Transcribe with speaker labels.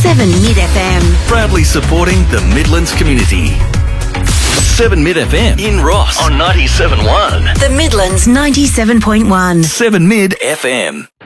Speaker 1: 7 Mid FM.
Speaker 2: Proudly supporting the Midlands community. 7 Mid FM in Ross on 97.1.
Speaker 1: The Midlands 97.1.
Speaker 2: 7 Mid FM.